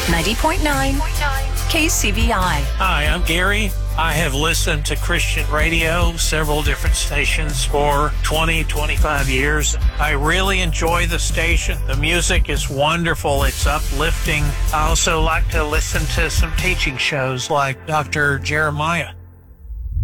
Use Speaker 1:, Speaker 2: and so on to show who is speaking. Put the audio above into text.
Speaker 1: 90.9 KCVI.
Speaker 2: Hi, I'm Gary. I have listened to Christian radio, several different stations for 25 years. I really enjoy the station. The music is wonderful. It's uplifting. I also like to listen to some teaching shows like Dr. Jeremiah.